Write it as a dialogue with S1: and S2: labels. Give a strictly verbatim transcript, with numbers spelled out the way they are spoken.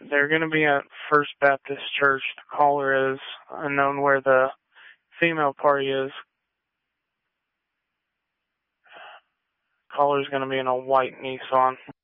S1: they're going to be at First Baptist Church. The caller is unknown where the female party is. Caller's going to be in a white Nissan.